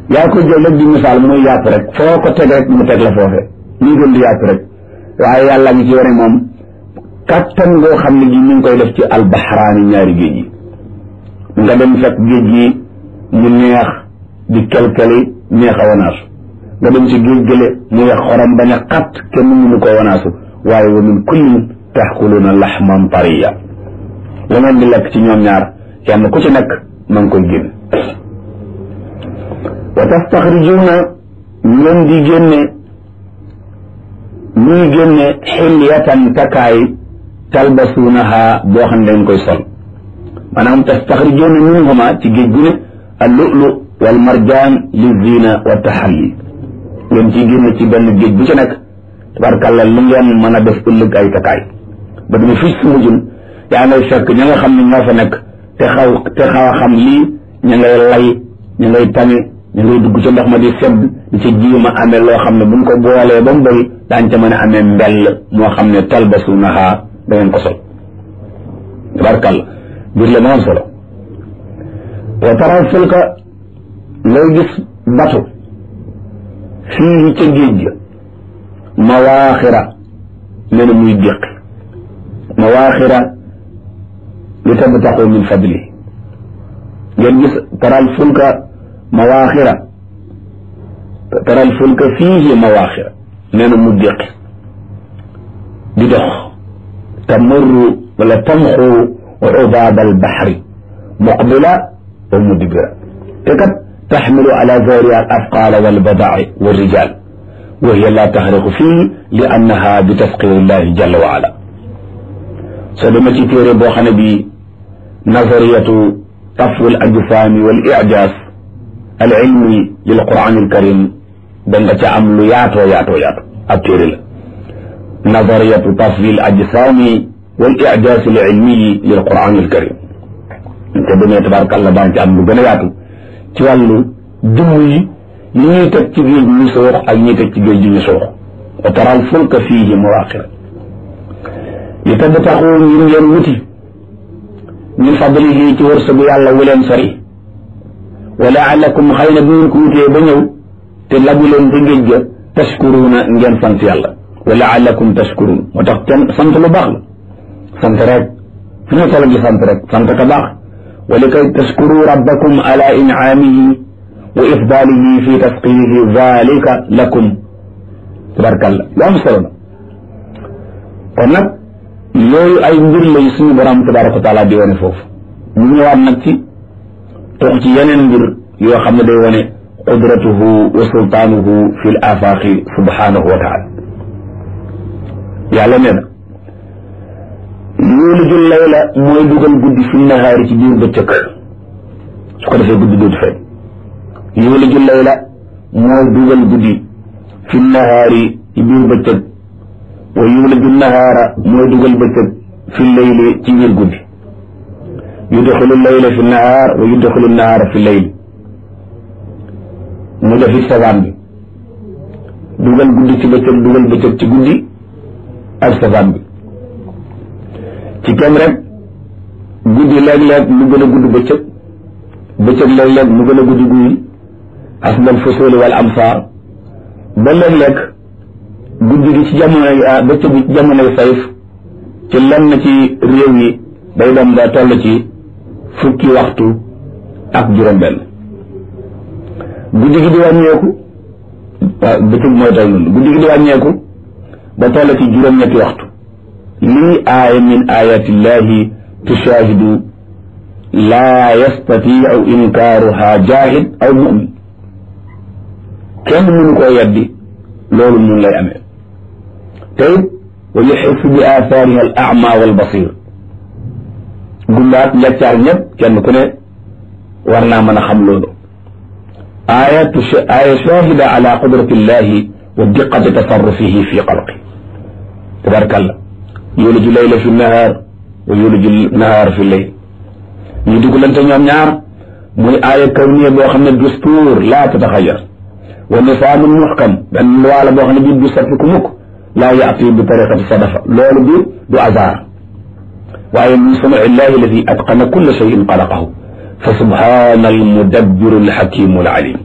yaa ko jël rek di misaal muy yàpp rek foo ko teg rek mu teg la foofe muy gën di yàpp rek waaye yàlla ngi ci wane moom kattan ngoo xam ne gi ñu ngi koy def ci albaxraani ñaari géej yi nga dem fekk géej gi mu neex di kelkeli neex a wanaasu nga dem ci géej gële mu wex xorom bañ a xat kenn mënu ko wanaasu waaye wa min kullin taxkuluna laxman tariya la ngeen di lekk ci ñoom ñaar kenn ku ci nekk ma ngi koy génn wa tastaxrijuuna ngeen di génne ñuy génne xilyatan takaay talbasuunaha boo xam ne dañ koy sol maanaam tastaxrijuuna minhuma ci géej gu ne al-lu'lu wal marjaan li zina wa taxalli ngeen ciy génne ci benn géej bu ci nekk tabarkàlla lu ngeen mën a def ëllëg ay takaay ba dama fii su mujjun yaa ngay fekk ña nga xam ne ñoo fa nekk te xaw a xam lii ña ngay lay ña ngay tame ña ngay dugg ca ndox ma di sedd di ca jiima amee loo xam ne buñ ko boolee ba mu bëri daañ ca mën a amee mbell moo xam ne talbasuunaha da ngeen ko sol tabarkàlla biir la moom solo wa tara fulka ngay gis batu fii ca géej ga mawaaxira nee na muy déqi mawaaxira li tabtaxu min fadli ngeen gis taral fulka mawaaxira taral fulka fiihi mawaaxira nee na mu déqi di dox tamurru wala tamxu ubaab albaxri muqbila wa mudbira te kat taxmilu ala zahriha al afqaala walbadaa'i walrijal wa hiya la taxriqu fii li annaha bi tasqiri llahi jalla wa ala soo dema ci téere boo xam ne bi nazariyatu tafwi al ajsaami wal ijaaz al ilmi lil quran al karim da nga ca am lu yaatoo ab téere la nazariyatu tafwi al ajsaami wal ijaaz al ilmi lil quran al karim te demee tabaarakallah daan ci am lu gën a yaatu ci wàllu jëmm yi ñuy teg ci géej ñu soox ak ñuy teg ci géej gi ñu soox wa taral fulka fiihi mawaaxira li tabtaxu ngir ngeen wuti min fadlihi ci wërsëgu yàlla wu leen sori wa laalakum xëy na bu ngeen ko wutee ba ñëw te labu leen te géej ga tashkuruuna ngeen sant yàlla wa laalakum tashkuruun moo tax kenn sant lu baax la sant rek fi ñu toll di sant rek sant ka baax wa likay tashkuru rabbakum ala incaamihi wa ifdaalihi fi tasqiyihi zalika lakum tabarkalla lu am solo la kon nag yooyu ay mbir lay suñu borom tabaraka wa taala di wane foofu ñu ñëwaat nag ci tox ci yeneen mbir yoo xam ne day wane qudratuhu wa sultaanuhu fi l afaaqi subhanahu wa taala yàlla nee na yuuliju layla mooy dugal guddi fi nahaari ci biir bëccëg su ko defee guddi dootu feeñ yuuliju layla mooy dugal guddi fi nahaari ci biir bëccëg wa yuuliju nahaara mooy dugal bëccëg fi layli ci biir guddi yudxilu layla fi nahaar wa yudxilu nahaara fi layli mu def it safaan bi dugal guddi ci bëccëg dugal bëccëg ci guddi ak safaan bi ci kem rek guddi léeg-léeg mu gën a gudd bëccëg bëccëg léeg-léeg mu gën a gudd guddi asbal fusuli wal amsaar ba léeg-léeg guddi gi ci jamonoy bëccëg bi ci jamonoy sayf ci lenn ci réew yi day dem ba toll ci fukki waxtu ak juróom-benn guddi gi di wàññeeku bëccëg mooy toll noonu guddi gi di wàññeeku ba toll ci juróom-ñetti waxtu lii aaya min ayatillahi tushaahidu laa yastatiu inkaaruha jaahid aw mumin kenn mënu koo yeddi loolu mun lay amee te it wa yuxisu bi aathaariha al ama wal basir gumbaat njaccaar ñëpp kenn ku ne war naa mën a xam loolu aaya shahida ala qudratillahi wa diqati tasarrufihi fi xalqi tabarakallah yuliju layla fi nahaar wa yuliju nahaar fi layl ñu dugalante ñoom ñaar muy aaya kawniya boo xam ne dustuur laa tataxayar wa nisaamun muxkam benn loi la boo xam ne bii du soppiku mukk laa yaati bi tariqati sadafa loolu du hasard waaye min sunui illahi alladi atqana kulla cheyin xalaqahu fa subhana almudabbiru alxakimu alalim